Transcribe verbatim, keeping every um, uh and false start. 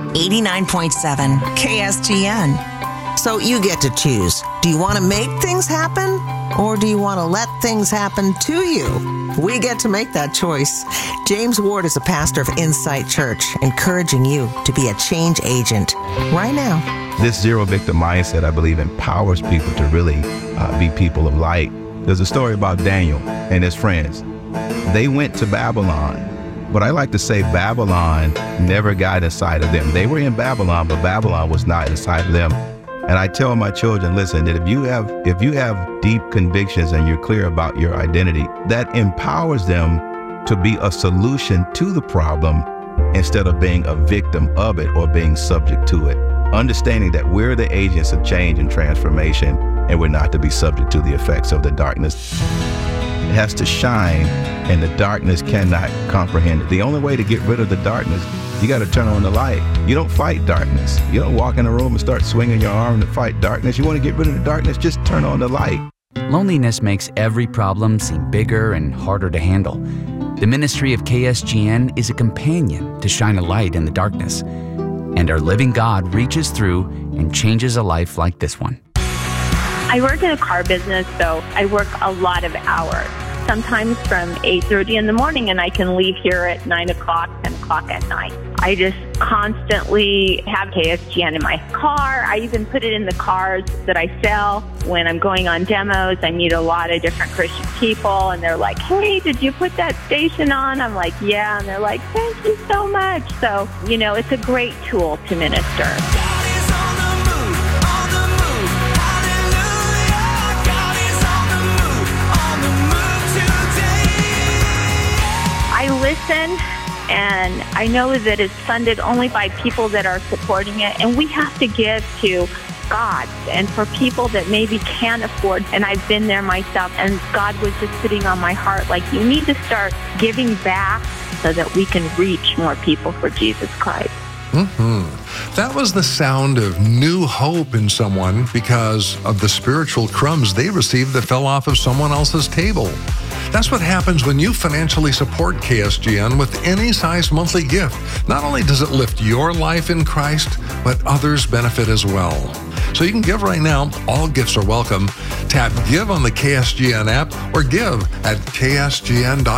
eighty-nine point seven K S G N. So you get to choose. Do you want to make things happen, or do you want to let things happen to you? We get to make that choice. James Ward is a pastor of Insight Church, encouraging you to be a change agent right now. This zero victim mindset, I believe, empowers people to really uh, be people of light. There's a story about Daniel and his friends. They went to Babylon, but I like to say Babylon never got inside of them. They were in Babylon, but Babylon was not inside of them. And I tell my children, listen, that if you have if you have deep convictions and you're clear about your identity, that empowers them to be a solution to the problem instead of being a victim of it or being subject to it. Understanding that we're the agents of change and transformation, and we're not to be subject to the effects of the darkness. It has to shine, and the darkness cannot comprehend it. The only way to get rid of the darkness, you got to turn on the light. You don't fight darkness. You don't walk in a room and start swinging your arm to fight darkness. You want to get rid of the darkness, just turn on the light. Loneliness makes every problem seem bigger and harder to handle. The ministry of K S G N is a companion to shine a light in the darkness. And our living God reaches through and changes a life like this one. I work in a car business, so I work a lot of hours. Sometimes from eight thirty in the morning, and I can leave here at nine o'clock, ten o'clock at night. I just constantly have K S G N in my car. I even put it in the cars that I sell. When I'm going on demos, I meet a lot of different Christian people, and they're like, hey, did you put that station on? I'm like, yeah. And they're like, thank you so much. So, you know, it's a great tool to minister. I listen, and I know that it's funded only by people that are supporting it, and we have to give to God and for people that maybe can't afford. And I've been there myself, and God was just sitting on my heart like, you need to start giving back so that we can reach more people for Jesus Christ. Mm-hmm. That was the sound of new hope in someone because of the spiritual crumbs they received that fell off of someone else's table. That's what happens when you financially support K S G N with any size monthly gift. Not only does it lift your life in Christ, but others benefit as well. So you can give right now. All gifts are welcome. Tap Give on the K S G N app or give at K S G N dot